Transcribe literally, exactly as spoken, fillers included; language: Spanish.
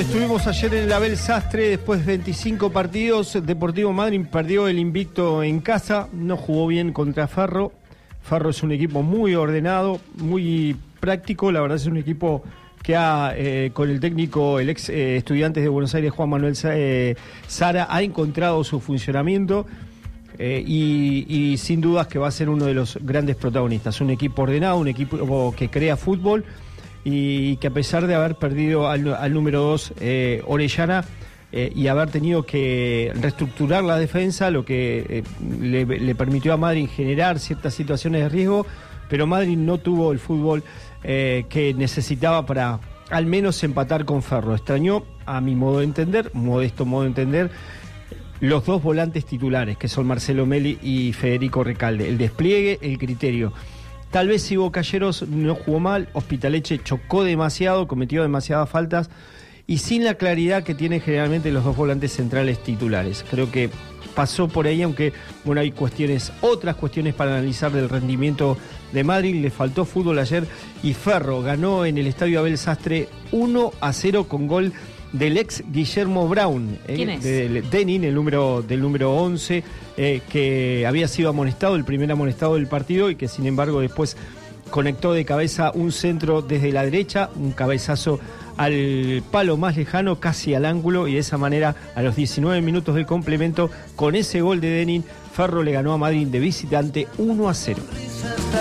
estuvimos ayer en el Abel Sastre, después de veinticinco partidos, Deportivo Madryn perdió el invicto en casa, no jugó bien contra Ferro. Ferro es un equipo muy ordenado, muy práctico, la verdad es un equipo que ha, eh, con el técnico, el ex eh, Estudiantes de Buenos Aires, Juan Manuel eh, Sara, ha encontrado su funcionamiento eh, y, y sin dudas que va a ser uno de los grandes protagonistas. Un equipo ordenado, un equipo que crea fútbol y que a pesar de haber perdido al, al número dos, eh, Orellana, eh, y haber tenido que reestructurar la defensa, lo que eh, le, le permitió a Madryn generar ciertas situaciones de riesgo, pero Madryn no tuvo el fútbol eh, que necesitaba para al menos empatar con Ferro. Extrañó, a mi modo de entender, modesto modo de entender, los dos volantes titulares, que son Marcelo Meli y Federico Recalde. El despliegue, el criterio. Tal vez Ivo Calleros no jugó mal, Hospitaletxe chocó demasiado, cometió demasiadas faltas y sin la claridad que tienen generalmente los dos volantes centrales titulares. Creo que pasó por ahí, aunque bueno, hay cuestiones, otras cuestiones para analizar del rendimiento de Madryn. Le faltó fútbol ayer y Ferro ganó en el Estadio Abel Sastre uno a cero con gol del ex Guillermo Brown, eh, ¿Quién es? de, de Denin, el número, del número once, eh, que había sido amonestado, el primer amonestado del partido, y que sin embargo después conectó de cabeza un centro desde la derecha, un cabezazo al palo más lejano, casi al ángulo, y de esa manera a los diecinueve minutos del complemento, con ese gol de Denin, Ferro le ganó a Madryn de visitante uno a cero.